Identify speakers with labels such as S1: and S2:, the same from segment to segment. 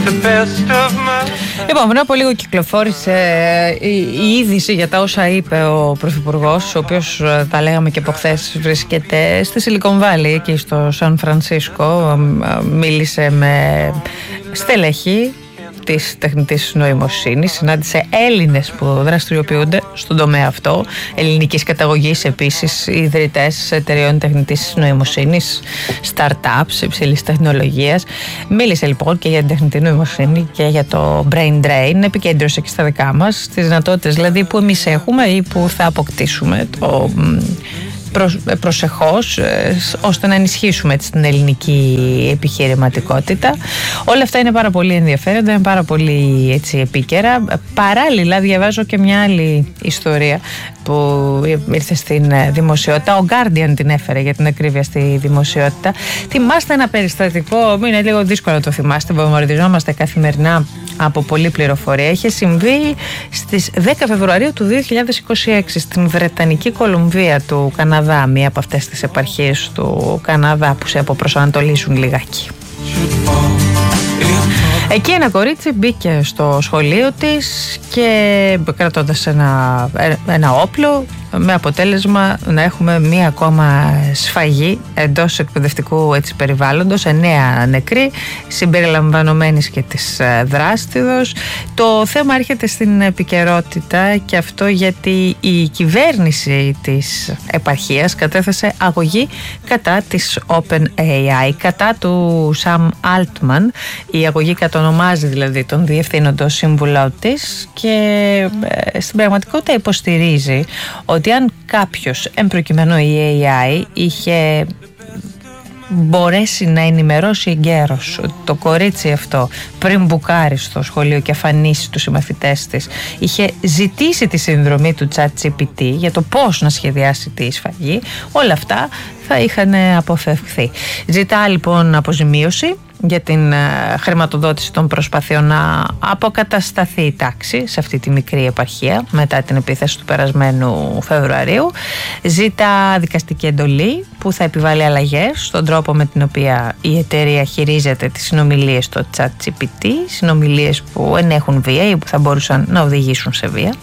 S1: Λοιπόν, πριν από λίγο κυκλοφόρησε η είδηση για τα όσα είπε ο Πρωθυπουργός, ο οποίος, τα λέγαμε και από χθες, βρίσκεται στη Silicon Valley, εκεί στο Σαν Φρανσίσκο. Μίλησε με στελέχη της τεχνητής νοημοσύνης, συνάντησε Έλληνες που δραστηριοποιούνται στον τομέα αυτό, ελληνικής καταγωγής επίσης, ιδρυτές εταιρεών τεχνητής νοημοσύνης, startups υψηλής τεχνολογίας. Μίλησε λοιπόν και για την τεχνητή νοημοσύνη και για το brain drain, επικέντρωσε και στα δικά μας, τις δυνατότητες δηλαδή που εμείς έχουμε ή που θα αποκτήσουμε προσεχώς, ώστε να ενισχύσουμε την ελληνική επιχειρηματικότητα. Όλα αυτά είναι πάρα πολύ ενδιαφέροντα, είναι πάρα πολύ επίκαιρα. Παράλληλα διαβάζω και μια άλλη ιστορία που ήρθε στην δημοσιότητα. Ο Guardian την έφερε για την ακρίβεια στη δημοσιότητα. Θυμάστε ένα περιστατικό, είναι λίγο δύσκολο να το θυμάστε, βομβαρδιζόμαστε καθημερινά από πολλή πληροφορία. Είχε συμβεί στις 10 Φεβρουαρίου του 2026 στην Βρετανική Κολομβία του Καναδά, μία από αυτές τις επαρχίες του Καναδά που σε αποπροσανατολίζουν λιγάκι. Εκεί ένα κορίτσι μπήκε στο σχολείο της και κρατώντας ένα όπλο, με αποτέλεσμα να έχουμε μία ακόμα σφαγή εντός εκπαιδευτικού περιβάλλοντος, 9 νεκροί συμπεριλαμβανομένης και της δράστηδος. Το θέμα έρχεται στην επικαιρότητα και αυτό γιατί η κυβέρνηση της επαρχίας κατέθεσε αγωγή κατά της OpenAI, κατά του Sam Altman. Η αγωγή κατονομάζει δηλαδή τον διευθύνοντο σύμβουλό της και στην πραγματικότητα υποστηρίζει ότι αν κάποιος, εμπροκειμένου η AI, είχε μπορέσει να ενημερώσει εγκαίρως ότι το κορίτσι αυτό πριν μπουκάρει στο σχολείο και αφανίσει τους συμμαθητές της, είχε ζητήσει τη συνδρομή του ChatGPT για το πώς να σχεδιάσει τη σφαγή, όλα αυτά θα είχαν αποφευχθεί. Ζητά λοιπόν αποζημίωση για την χρηματοδότηση των προσπαθειών να αποκατασταθεί η τάξη σε αυτή τη μικρή επαρχία μετά την επίθεση του περασμένου Φεβρουαρίου. Ζητά δικαστική εντολή που θα επιβάλλει αλλαγές στον τρόπο με την οποία η εταιρεία χειρίζεται τις συνομιλίες στο ChatGPT, συνομιλίες που ενέχουν βία ή που θα μπορούσαν να οδηγήσουν σε βία.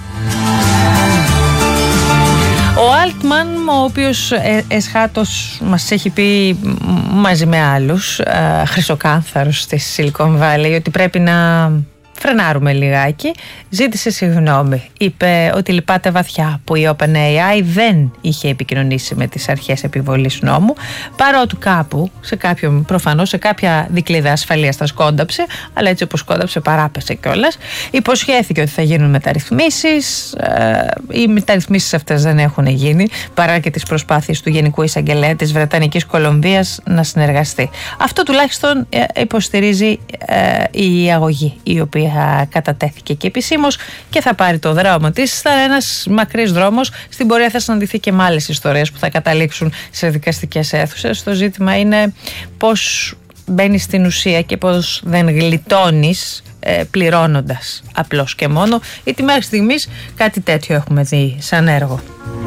S1: Ο Altman, ο οποίος εσχάτως μας έχει πει μαζί με άλλους χρυσοκάνθαρους στη Silicon Valley ότι πρέπει να φρενάρουμε λιγάκι, ζήτησε συγγνώμη. Είπε ότι λυπάται βαθιά που η OpenAI δεν είχε επικοινωνήσει με τις αρχές επιβολής νόμου, παρότι κάπου, προφανώς σε κάποια δικλείδα ασφαλείας θα σκόνταψε, αλλά έτσι όπως σκόνταψε παράπεσε κιόλας. Υποσχέθηκε ότι θα γίνουν μεταρρυθμίσεις. Οι μεταρρυθμίσεις αυτές δεν έχουν γίνει, παρά και τις προσπάθειες του Γενικού Εισαγγελέα της Βρετανικής Κολομβίας να συνεργαστεί. Αυτό τουλάχιστον υποστηρίζει η αγωγή, η οποία κατατέθηκε και επισήμως και θα πάρει το δρόμο της. Θα είναι ένας μακρύς δρόμος. Στην πορεία θα συναντηθεί και με άλλες ιστορίες που θα καταλήξουν σε δικαστικές αίθουσες. Το ζήτημα είναι πώς μπαίνεις στην ουσία και πώς δεν γλιτώνεις πληρώνοντας απλώς και μόνο, γιατί μέχρι στιγμής κάτι τέτοιο έχουμε δει σαν έργο.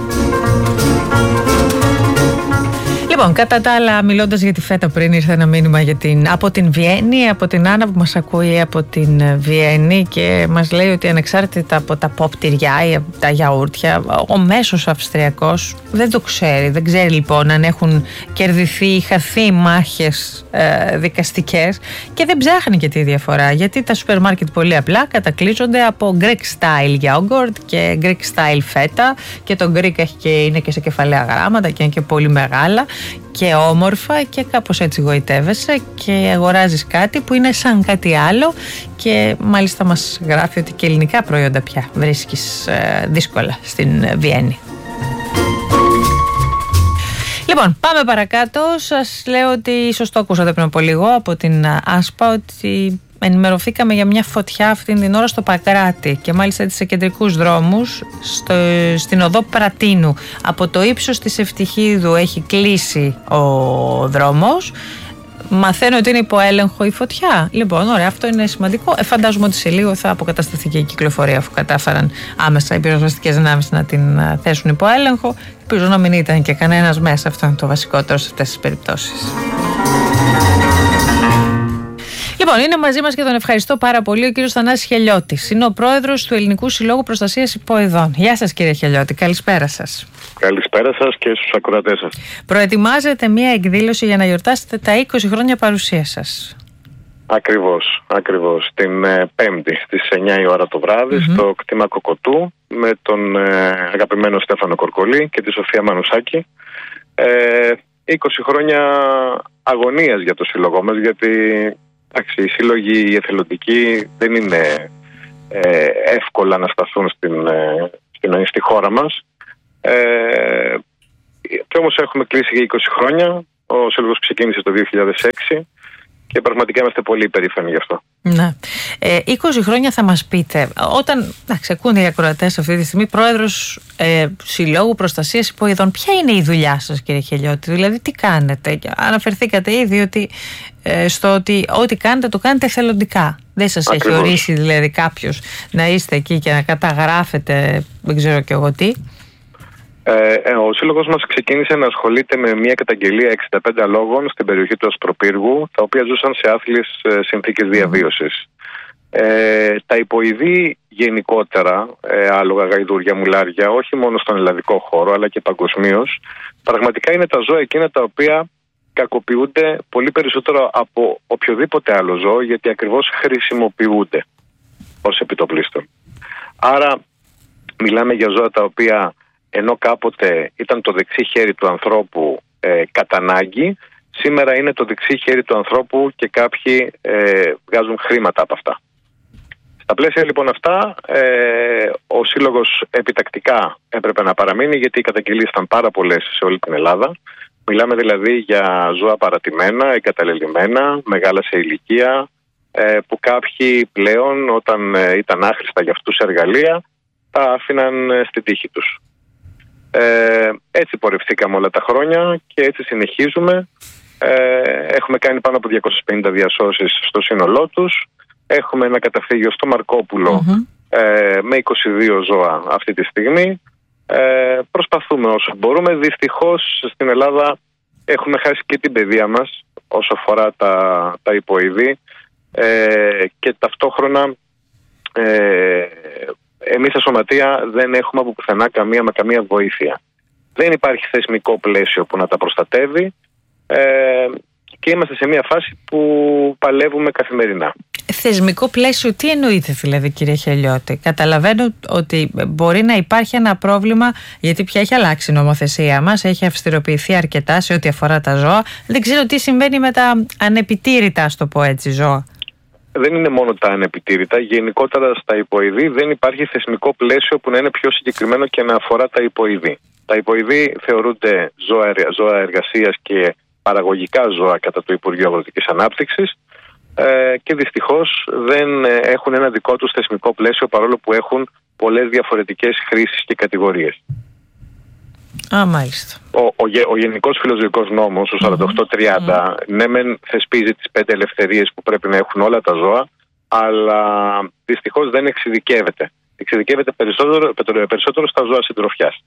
S1: Λοιπόν, κατά τα άλλα, μιλώντας για τη φέτα πριν, ήρθε ένα μήνυμα από την Βιέννη, από την Άννα που μας ακούει από την Βιέννη και μας λέει ότι ανεξάρτητα από τα pop τυριά ή από τα γιαούρτια, ο μέσος Αυστριακός δεν το ξέρει. Δεν ξέρει λοιπόν αν έχουν κερδιθεί ή χαθεί μάχες δικαστικές και δεν ψάχνει και τη διαφορά, γιατί τα σούπερ μάρκετ πολύ απλά κατακλείζονται από Greek style yogurt και Greek style φέτα και το Greek είναι και σε κεφαλαία γράμματα και είναι και πολύ μεγάλα και όμορφα και κάπως έτσι γοητεύεσαι και αγοράζεις κάτι που είναι σαν κάτι άλλο και μάλιστα μας γράφει ότι και ελληνικά προϊόντα πια βρίσκεις δύσκολα στην Βιέννη. Λοιπόν, πάμε παρακάτω. Σας λέω ότι ίσως το ακούσατε πριν από λίγο από την Άσπα ότι ενημερωθήκαμε για μια φωτιά αυτήν την ώρα στο Παγκράτη και μάλιστα έτσι σε κεντρικούς δρόμους στην οδό Πρατίνου. Από το ύψος της Ευτυχίδου έχει κλείσει ο δρόμος. Μαθαίνω ότι είναι υπό έλεγχο η φωτιά. Λοιπόν, ωραία, αυτό είναι σημαντικό. Φαντάζομαι ότι σε λίγο θα αποκατασταθεί και η κυκλοφορία, αφού κατάφεραν άμεσα οι πυροσβεστικές δυνάμεις να την θέσουν υπό έλεγχο. Ελπίζω να μην ήταν και κανένας μέσα. Αυτό είναι το βασικότερο σε αυτές τις περιπτώσεις. Λοιπόν, είναι μαζί μας και τον ευχαριστώ πάρα πολύ ο κύριος Θανάσης Χελιώτης. Είναι ο πρόεδρος του Ελληνικού Συλλόγου Προστασίας Υποειδών. Γεια σας, κύριε Χελιώτη, καλησπέρα σας.
S2: Καλησπέρα σας και στους ακροατές σας.
S1: Προετοιμάζετε μία εκδήλωση για να γιορτάσετε τα 20 χρόνια παρουσίας σας.
S2: Ακριβώς. Την Πέμπτη στις 9 η ώρα το βράδυ στο κτήμα Κοκοτού με τον αγαπημένο Στέφανο Κορκολή και τη Σοφία Μανουσάκη. 20 χρόνια αγωνίας για το σύλλογό μας, γιατί οι σύλλογοι οι εθελοντικοί δεν είναι εύκολα να σταθούν στη χώρα μας. Και όμως έχουμε κλείσει για 20 χρόνια. Ο σύλλογος ξεκίνησε το 2006 και πραγματικά είμαστε πολύ περήφανοι γι' αυτό.
S1: Ναι. 20 χρόνια θα μας πείτε, όταν ακούνε οι ακροατές αυτή τη στιγμή, πρόεδρος Συλλόγου Προστασίας Υποειδών, ποια είναι η δουλειά σας, κύριε Χελιώτη? Δηλαδή τι κάνετε? Αναφερθήκατε ήδη στο ότι ό,τι κάνετε το κάνετε εθελοντικά. Δεν σας έχει ορίσει δηλαδή κάποιος να είστε εκεί και να καταγράφετε δεν ξέρω και εγώ τι?
S2: Ο σύλλογος μας ξεκίνησε να ασχολείται με μια καταγγελία 65 αλόγων στην περιοχή του Ασπροπύργου, τα οποία ζούσαν σε άθλιες συνθήκες διαβίωσης. Τα υποειδή γενικότερα, άλογα, γαϊδούρια, μουλάρια, όχι μόνο στον ελλαδικό χώρο αλλά και παγκοσμίως, πραγματικά είναι τα ζώα εκείνα τα οποία κακοποιούνται πολύ περισσότερο από οποιοδήποτε άλλο ζώο, γιατί ακριβώς χρησιμοποιούνται ως επιτοπλίστων. Άρα μιλάμε για ζώα τα οποία, ενώ κάποτε ήταν το δεξί χέρι του ανθρώπου κατά ανάγκη, σήμερα είναι το δεξί χέρι του ανθρώπου και κάποιοι βγάζουν χρήματα από αυτά. Στα πλαίσια λοιπόν αυτά, ο σύλλογος επιτακτικά έπρεπε να παραμείνει, γιατί οι καταγγελίες ήταν πάρα πολλές σε όλη την Ελλάδα. Μιλάμε δηλαδή για ζώα παρατημένα, εγκαταλελειμμένα, μεγάλα σε ηλικία, που κάποιοι πλέον όταν ήταν άχρηστα για αυτούς εργαλεία τα άφηναν στην τύχη τους. Έτσι πορευθήκαμε όλα τα χρόνια και έτσι συνεχίζουμε. Έχουμε κάνει πάνω από 250 διασώσεις στο σύνολό τους. Έχουμε ένα καταφύγιο στο Μαρκόπουλο με 22 ζώα αυτή τη στιγμή. Προσπαθούμε όσο μπορούμε. Δυστυχώς στην Ελλάδα έχουμε χάσει και την παιδεία μας όσο αφορά τα υποειδή και ταυτόχρονα εμείς στα σωματεία δεν έχουμε από πουθενά καμία βοήθεια. Δεν υπάρχει θεσμικό πλαίσιο που να τα προστατεύει και είμαστε σε μια φάση που παλεύουμε καθημερινά.
S1: Θεσμικό πλαίσιο, τι εννοείτε δηλαδή, κύριε Χελιώτη? Καταλαβαίνω ότι μπορεί να υπάρχει ένα πρόβλημα, γιατί πια έχει αλλάξει η νομοθεσία μας, έχει αυστηροποιηθεί αρκετά σε ό,τι αφορά τα ζώα. Δεν ξέρω τι συμβαίνει με τα ανεπιτήρητα, ας το πω έτσι, ζώα.
S2: Δεν είναι μόνο τα ανεπιτήρητα. Γενικότερα στα υποειδή δεν υπάρχει θεσμικό πλαίσιο που να είναι πιο συγκεκριμένο και να αφορά τα υποειδή. Τα υποειδή θεωρούνται ζώα εργασίας και παραγωγικά ζώα κατά το Υπουργείο Αγροτικής Ανάπτυξης και δυστυχώς δεν έχουν ένα δικό τους θεσμικό πλαίσιο, παρόλο που έχουν πολλές διαφορετικές χρήσεις και κατηγορίες.
S1: Μάλιστα.
S2: Ο Γενικός Φιλοζωικός Νόμος, ο 4830, ναι μεν θεσπίζει τις 5 ελευθερίες που πρέπει να έχουν όλα τα ζώα, αλλά δυστυχώς δεν εξειδικεύεται. Εξειδικεύεται περισσότερο στα ζώα συντροφιάς.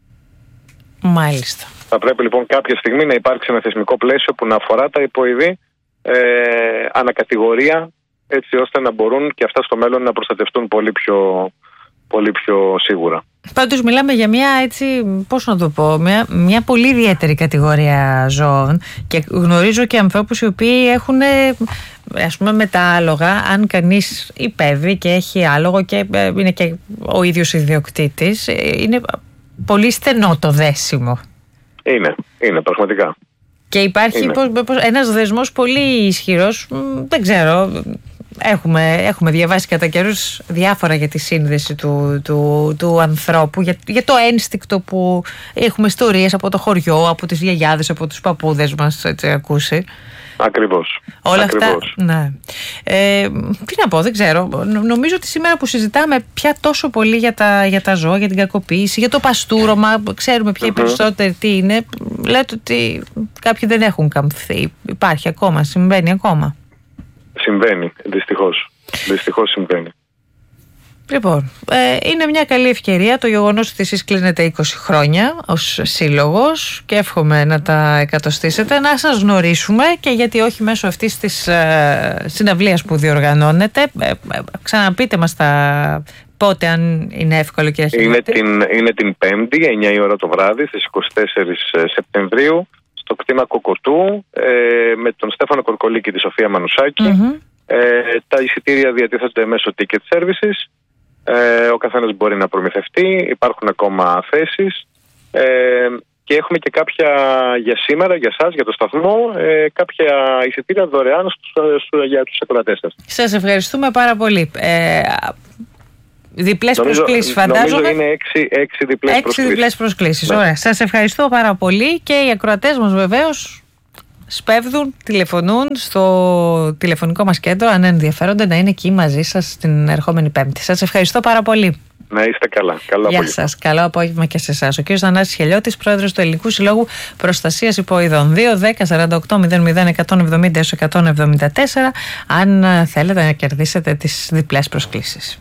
S1: Μάλιστα.
S2: Θα πρέπει λοιπόν κάποια στιγμή να υπάρξει ένα θεσμικό πλαίσιο που να αφορά τα υποειδή ανακατηγορία, έτσι ώστε να μπορούν και αυτά στο μέλλον να προστατευτούν πολύ πιο σίγουρα.
S1: Πάντως μιλάμε για μια, έτσι, πώς να το πω, μια πολύ ιδιαίτερη κατηγορία ζώων, και γνωρίζω και ανθρώπους οι οποίοι έχουν, ας πούμε, με τα άλογα, αν κανείς υπέβει και έχει άλογο και είναι και ο ίδιος ιδιοκτήτης, είναι πολύ στενό το δέσιμο. Είναι πραγματικά. Και υπάρχει ένας δεσμός πολύ ισχυρός, δεν ξέρω. Έχουμε διαβάσει κατά καιρούς διάφορα για τη σύνδεση του ανθρώπου, για το ένστικτο που έχουμε ιστορίες από το χωριό, από τις γιαγιάδες, από τους παππούδες μας, έτσι, ακούσει.
S2: Ακριβώς.
S1: Όλα αυτά, ναι. Τι να πω, δεν ξέρω. Νομίζω ότι σήμερα που συζητάμε πια τόσο πολύ για τα ζώα, για την κακοποίηση, για το παστούρωμα, ξέρουμε πια οι περισσότεροι τι είναι, λέτε ότι κάποιοι δεν έχουν καμφθεί. Υπάρχει ακόμα, συμβαίνει ακόμα.
S2: Συμβαίνει, δυστυχώς. Δυστυχώς συμβαίνει.
S1: Λοιπόν, είναι μια καλή ευκαιρία το γεγονός ότι εσείς κλείνετε 20 χρόνια ως σύλλογος και εύχομαι να τα εκατοστήσετε, να σας γνωρίσουμε και γιατί όχι μέσω αυτής της συναυλίας που διοργανώνετε. Ξαναπείτε μας πότε, αν είναι εύκολο, κύριε Χιλιώτη.
S2: Είναι την Πέμπτη, 9 η ώρα το βράδυ, στις 24 Σεπτεμβρίου, στο κτήμα Κοκοτού, με τον Στέφανο Κορκολή και τη Σοφία Μανουσάκη. Τα εισιτήρια διατίθενται μέσω ticket services. Ο καθένας μπορεί να προμηθευτεί, υπάρχουν ακόμα θέσεις και έχουμε και κάποια για σήμερα, για σας, για το σταθμό, κάποια εισιτήρια δωρεάν για τους ακροατές σας.
S1: Σας ευχαριστούμε πάρα πολύ. Διπλές προσκλήσεις, φαντάζομαι.
S2: Νομίζω είναι 6 διπλές προσκλήσεις.
S1: Ναι. Ωραία. Σας ευχαριστώ πάρα πολύ και οι ακροατές μας βεβαίως σπέβδουν, τηλεφωνούν στο τηλεφωνικό μας κέντρο αν ενδιαφέρονται να είναι εκεί μαζί σας την ερχόμενη Πέμπτη. Σας ευχαριστώ πάρα πολύ.
S2: Να είστε καλά. Καλό
S1: Γεια σας. Καλό απόγευμα και σε εσάς. Ο κ. Θανάσης Χιλιώτης, πρόεδρος του Ελληνικού Συλλόγου Προστασίας Υποειδών. 2-10-48-00-174 αν θέλετε να κερδίσετε τις διπλές προσκλήσεις.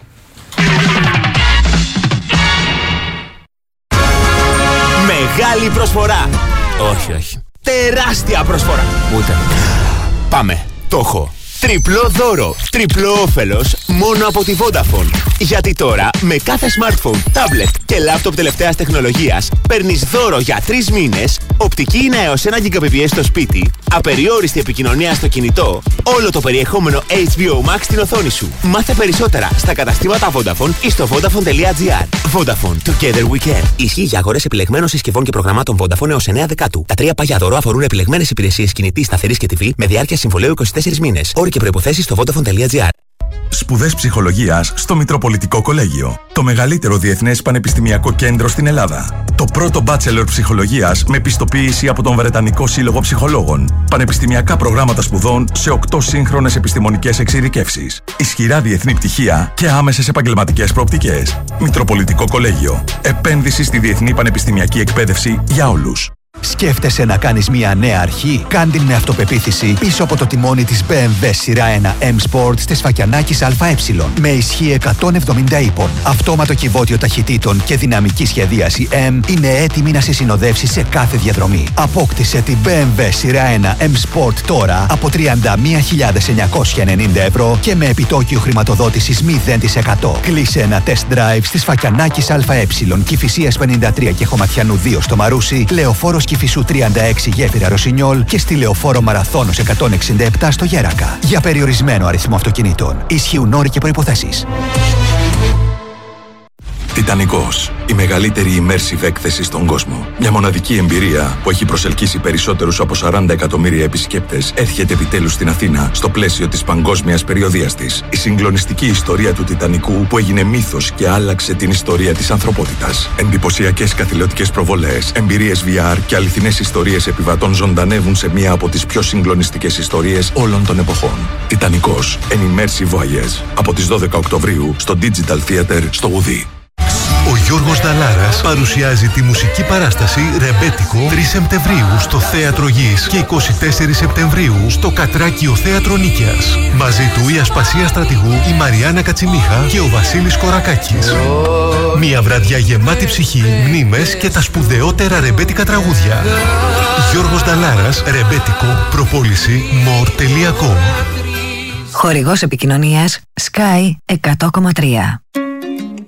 S3: Μεγάλη προσφορά. Όχι. Τεράστια προσφορά. Ούτε. Πάμε. Το έχω. Τριπλό δώρο, τριπλό όφελος μόνο από τη Vodafone. Γιατί τώρα με κάθε smartphone, tablet και laptop τελευταίας τεχνολογίας παίρνεις δώρο για 3 μήνες, οπτική είναι έως 1 Gbps στο σπίτι, απεριόριστη επικοινωνία στο κινητό, όλο το περιεχόμενο HBO Max στην οθόνη σου. Μάθε περισσότερα στα καταστήματα Vodafone ή στο Vodafone.gr. Vodafone, together we can. Ισχύει για αγορές επιλεγμένων συσκευών και προγραμμάτων Vodafone έως 9 Δεκάτου. Τα 3 πάγια δώρο αφορούν επιλεγμένες υπηρεσίες κινητής, σταθερής και TV με διάρκεια συμβολαίου 24 μήνες. Όροι και προϋποθέσεις στο Vodafone.gr.
S4: Σπουδές ψυχολογίας στο Μητροπολιτικό Κολέγιο. Το μεγαλύτερο διεθνές πανεπιστημιακό κέντρο στην Ελλάδα. Το πρώτο Bachelor Ψυχολογίας με πιστοποίηση από τον Βρετανικό Σύλλογο Ψυχολόγων. Πανεπιστημιακά προγράμματα σπουδών σε 8 σύγχρονες επιστημονικές εξειδικεύσεις. Ισχυρά διεθνή πτυχία και άμεσες επαγγελματικές προοπτικές. Μητροπολιτικό Κολέγιο. Επένδυση στη διεθνή πανεπιστημιακή εκπαίδευση για όλους.
S5: Σκέφτεσαι να κάνεις μια νέα αρχή? Κάν' με αυτοπεποίθηση πίσω από το τιμόνι της BMW σειρά 1 M Sport στη Σφακιανάκης ΑΕ με ισχύ 170 ύπων. Αυτόματο κυβότιο ταχυτήτων και δυναμική σχεδίαση M είναι έτοιμη να σε συνοδεύσει σε κάθε διαδρομή. Απόκτησε την BMW σειρά 1 M Sport τώρα από 31.990 ευρώ και με επιτόκιο χρηματοδότησης 0%. Κλείσε ένα test drive στη Σφακιανάκης ΑΕ, Κηφισίας 53 και Χωματιανού 2 στο Μαρούσι, Λεωφόρος Κηφισού 36 Γέφυρα Ρωσινιόλ και στη Λεωφόρο Μαραθώνος 167 στο Γέρακα. Για περιορισμένο αριθμό αυτοκινήτων. Ισχύουν όροι και προϋποθέσεις.
S4: Τιτανικός. Η μεγαλύτερη immersive έκθεση στον κόσμο. Μια μοναδική εμπειρία που έχει προσελκύσει περισσότερους από 40 εκατομμύρια επισκέπτες έρχεται επιτέλους στην Αθήνα στο πλαίσιο της παγκόσμιας περιοδίας της. Η συγκλονιστική ιστορία του Τιτανικού που έγινε μύθος και άλλαξε την ιστορία της ανθρωπότητας. Εντυπωσιακές καθηλωτικές προβολές, εμπειρίες VR και αληθινές ιστορίες επιβατών ζωντανεύουν σε μία από τις πιο συγκλονιστικές ιστορίες όλων των εποχών. Τιτανικός. An immersive voyage. Από τις 12 Οκτωβρίου στο Digital Theater στο Ουδί.
S6: Ο Γιώργος Νταλάρας παρουσιάζει τη μουσική παράσταση «Ρεμπέτικο» 3 Σεπτεμβρίου στο Θέατρο Γης και 24 Σεπτεμβρίου στο Κατράκιο Θέατρο Νίκαιας. Μαζί του η Ασπασία Στρατηγού, η Μαριάννα Κατσιμίχα και ο Βασίλης Κορακάκης. Μια βραδιά γεμάτη ψυχή, μνήμες και τα σπουδαιότερα ρεμπέτικα τραγούδια. Γιώργος Νταλάρας, Ρεμπέτικο, προπόληση more.com.
S7: Χορηγός επικοινωνίας Sky 100,3.